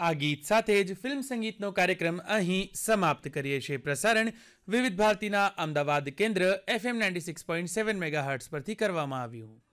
આ ગીત સાથે જ ફિલ્મ સંગીતનો કાર્યક્રમ અહીં સમાપ્ત કરીએ છીએ. પ્રસારણ વિવિધ ભારતીના અમદાવાદ કેન્દ્ર FM 96.7 મેગાહર્ટ્ઝ પરથી કરવામાં આવ્યું.